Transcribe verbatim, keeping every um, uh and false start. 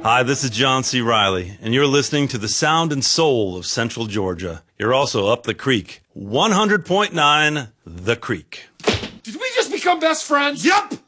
Hi, this is John C. Riley, and you're listening to the sound and soul of Central Georgia. You're also up the creek. one hundred point nine The Creek. Did we just become best friends? Yup!